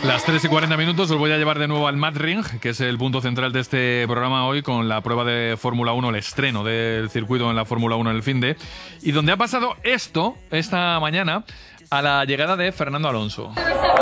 Las 3:40 os voy a llevar de nuevo al Madrid, que es el punto central de este programa hoy, con la prueba de Fórmula 1, el estreno del circuito en la Fórmula 1 en el finde, y donde ha pasado esto esta mañana a la llegada de Fernando Alonso.